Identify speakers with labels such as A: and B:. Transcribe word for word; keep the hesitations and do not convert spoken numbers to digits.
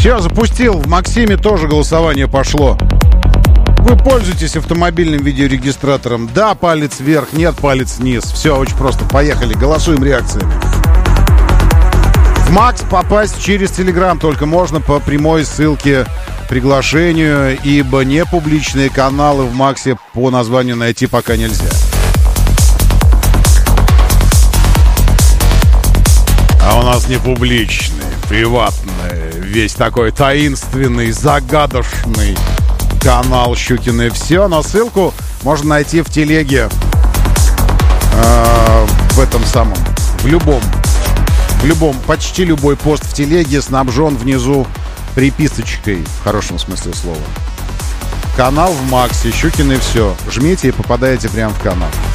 A: Все, запустил. В Максиме тоже голосование пошло. Вы пользуетесь автомобильным видеорегистратором? Да, палец вверх, нет, палец вниз. Все, очень просто. Поехали, голосуем реакциями. В Макс попасть через Телеграм только можно по прямой ссылке приглашению, ибо непубличные каналы в Максе по названию найти пока нельзя. А у нас не публичный, приватный, весь такой таинственный, загадочный канал Щукино Все. Но ссылку можно найти в телеге, э, в этом самом, в любом, в любом, почти любой пост в телеге снабжен внизу приписочкой, в хорошем смысле слова. Канал в Максе, Щукино Все. Жмите и попадаете прямо в канал.